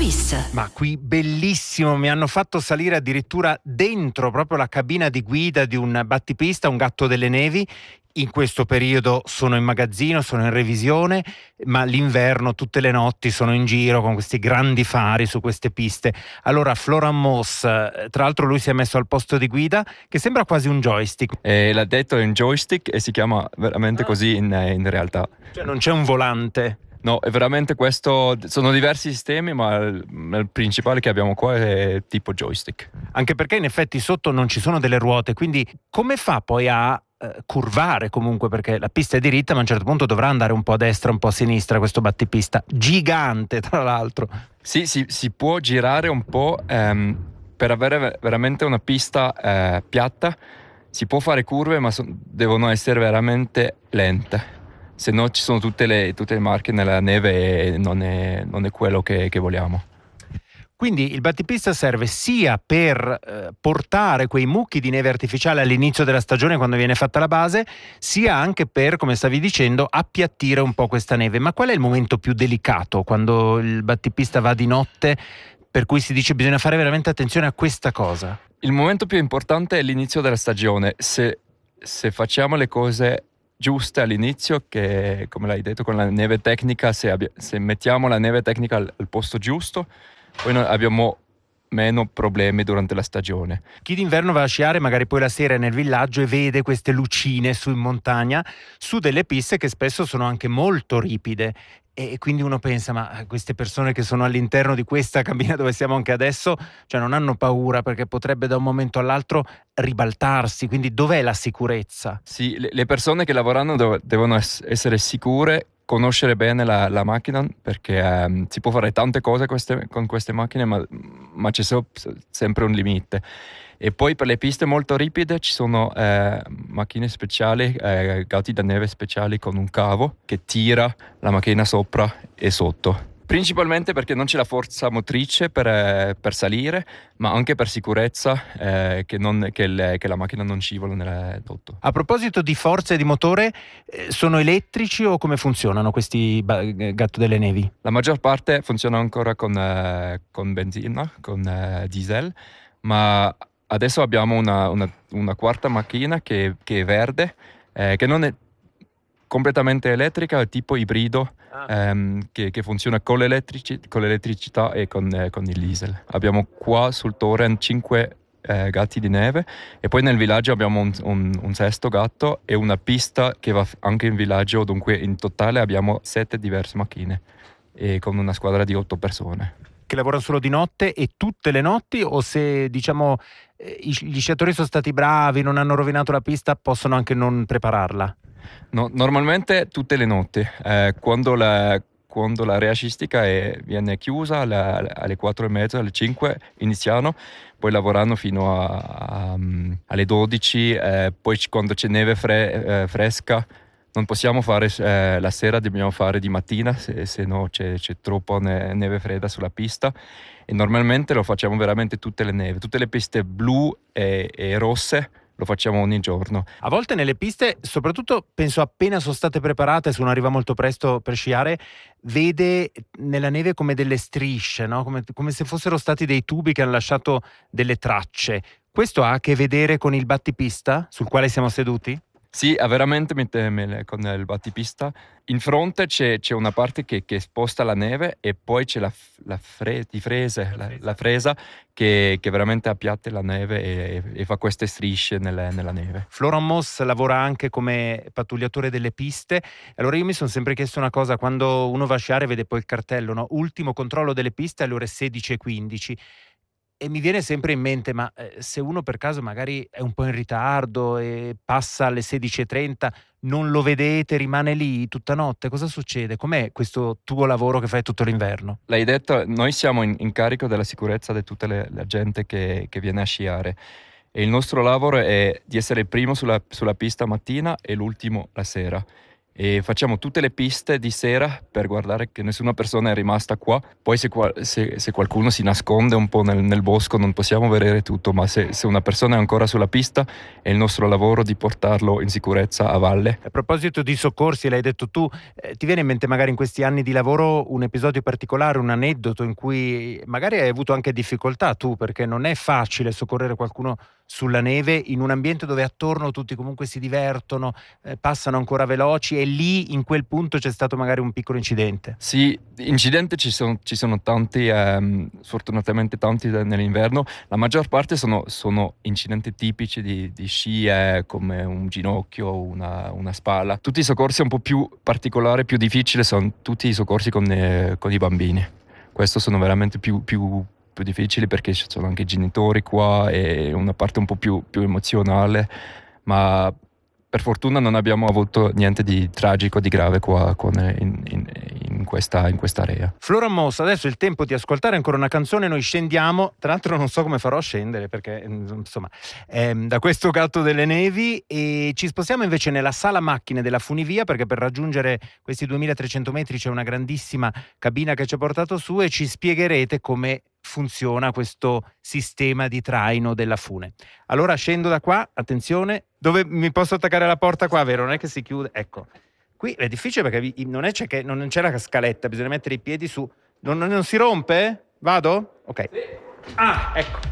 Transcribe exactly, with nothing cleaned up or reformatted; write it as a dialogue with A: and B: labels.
A: Swiss.
B: Ma qui bellissimo, mi hanno fatto salire addirittura dentro proprio la cabina di guida di un battipista, un gatto delle nevi. In questo periodo sono in magazzino, sono in revisione, ma l'inverno tutte le notti sono in giro con questi grandi fari su queste piste. Allora Florian Moos, tra l'altro lui si è messo al posto di guida, che sembra quasi un joystick.
C: E l'ha detto in joystick e si chiama veramente
B: ah.
C: così in, in realtà.
B: Cioè non c'è un volante.
C: No, è veramente questo, sono diversi sistemi, ma il, il principale che abbiamo qua è tipo joystick.
B: Anche perché in effetti sotto non ci sono delle ruote, quindi come fa poi a eh, curvare comunque, perché la pista è diritta ma a un certo punto dovrà andare un po' a destra, un po' a sinistra questo battipista, gigante tra l'altro.
C: Sì, si, si può girare un po' ehm, per avere veramente una pista eh, piatta, si può fare curve ma so, devono essere veramente lente. Se no ci sono tutte le, tutte le marche nella neve e non è, non è quello che, che vogliamo.
B: Quindi il battipista serve sia per eh, portare quei mucchi di neve artificiale all'inizio della stagione quando viene fatta la base, sia anche per, come stavi dicendo, appiattire un po' questa neve. Ma qual è il momento più delicato quando il battipista va di notte, per cui si dice bisogna fare veramente attenzione a questa cosa?
C: Il momento più importante è l'inizio della stagione. Se, se facciamo le cose giuste all'inizio, che come l'hai detto con la neve tecnica, se, abbi- se mettiamo la neve tecnica al, al posto giusto, poi noi abbiamo meno problemi durante la stagione.
B: Chi d'inverno va a sciare magari poi la sera è nel villaggio e vede queste lucine su in montagna, su delle piste che spesso sono anche molto ripide. E quindi uno pensa, ma queste persone che sono all'interno di questa cabina dove siamo anche adesso, cioè non hanno paura perché potrebbe da un momento all'altro ribaltarsi, quindi dov'è la sicurezza?
C: Sì, le, le persone che lavorano dov- devono es- essere sicure, conoscere bene la, la macchina, perché um, si può fare tante cose queste, con queste macchine, ma, ma c'è so- sempre un limite. E poi per le piste molto ripide ci sono eh, macchine speciali, eh, gatti da neve speciali con un cavo che tira la macchina sopra e sotto. Principalmente perché non c'è la forza motrice per, eh, per salire, ma anche per sicurezza eh, che, non, che, le, che la macchina non scivoli nel sotto.
B: A proposito di forza e di motore, eh, sono elettrici o come funzionano questi ba- gatto delle nevi?
C: La maggior parte funziona ancora con, eh, con benzina, con eh, diesel, ma adesso abbiamo una, una, una quarta macchina che, che è verde, eh, che non è completamente elettrica, è tipo ibrido, ah. ehm, che, che funziona con, l'elettrici, con l'elettricità e con, eh, con il diesel. Abbiamo qua sul Torrent cinque eh, gatti di neve e poi nel villaggio abbiamo un, un, un sesto gatto e una pista che va anche in villaggio, dunque in totale abbiamo sette diverse macchine e con una squadra di otto persone.
B: Che lavorano solo di notte e tutte le notti, o se diciamo eh, gli sciatori sono stati bravi, non hanno rovinato la pista, possono anche non prepararla?
C: No, normalmente tutte le notti, eh, quando, la, quando la sciistica è, viene chiusa alle, alle quattro e mezza, alle cinque iniziano, poi lavorano fino a, a, alle dodici, eh, poi quando c'è neve fre, eh, fresca non possiamo fare eh, la sera, dobbiamo fare di mattina, se, se no c'è, c'è troppa ne, neve fredda sulla pista e normalmente lo facciamo veramente tutte le neve, tutte le piste blu e, e rosse lo facciamo ogni giorno.
B: A volte nelle piste, soprattutto penso appena sono state preparate, se uno arriva molto presto per sciare, vede nella neve come delle strisce, no? come, come se fossero stati dei tubi che hanno lasciato delle tracce. Questo ha a che vedere con il battipista sul quale siamo seduti?
C: Sì, veramente con il battipista. In fronte c'è, c'è una parte che, che sposta la neve e poi c'è la, la, fre, di frese, la, la fresa che, che veramente appiatta la neve e, e fa queste strisce nelle, nella neve.
B: Florian Moos lavora anche come pattugliatore delle piste. Allora io mi sono sempre chiesto una cosa, quando uno va a sciare vede poi il cartello, no? Ultimo controllo delle piste alle ore sedici e quindici. E mi viene sempre in mente, ma eh, se uno per caso magari è un po' in ritardo e passa alle sedici e trenta, non lo vedete, rimane lì tutta notte, cosa succede? Com'è questo tuo lavoro che fai tutto l'inverno?
C: L'hai detto, noi siamo in, in carico della sicurezza di tutta le, la gente che, che viene a sciare e il nostro lavoro è di essere il primo sulla, sulla pista mattina e l'ultimo la sera. e facciamo tutte le piste di sera per guardare che nessuna persona è rimasta qua. Poi se, qual- se- se qualcuno si nasconde un po' nel, nel bosco non possiamo vedere tutto, ma se, se una persona è ancora sulla pista è il nostro lavoro di portarlo in sicurezza a valle.
B: A proposito di soccorsi, l'hai detto tu, eh, ti viene in mente magari in questi anni di lavoro un episodio particolare, un aneddoto in cui magari hai avuto anche difficoltà tu, perché non è facile soccorrere qualcuno sulla neve in un ambiente dove attorno tutti comunque si divertono, eh, passano ancora veloci e lì in quel punto c'è stato magari un piccolo incidente.
C: Sì, incidenti ci sono, ci sono tanti, ehm, sfortunatamente tanti de- nell'inverno. La maggior parte sono, sono incidenti tipici di, di sci, eh, come un ginocchio, una, una spalla. Tutti i soccorsi un po' più particolari, più difficili, sono tutti i soccorsi con, eh, con i bambini. Questi sono veramente più, più, più difficili perché ci sono anche i genitori qua e una parte un po' più, più emozionale, ma per fortuna non abbiamo avuto niente di tragico, di grave qua con, in, in, in, questa, in questa area.
B: Flora Moss, adesso è il tempo di ascoltare ancora una canzone, noi scendiamo, tra l'altro non so come farò a scendere perché insomma ehm, da questo gatto delle nevi, e ci spostiamo invece nella sala macchine della funivia perché per raggiungere questi duemilatrecento metri c'è una grandissima cabina che ci ha portato su e ci spiegherete come funziona questo sistema di traino della fune. Allora scendo da qua, attenzione, dove mi posso attaccare alla porta qua, vero? Non è che si chiude, ecco. Qui è difficile perché vi- non, è c'è che, non c'è la scaletta, bisogna mettere i piedi su. Non, non- non si rompe? Vado? Ok. Ah, ecco.